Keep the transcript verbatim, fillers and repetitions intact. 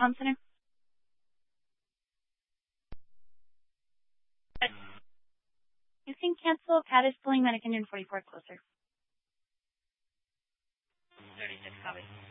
com center. You can cancel. Cat is pulling Medic Engine forty-four closer. thirty-six, copy.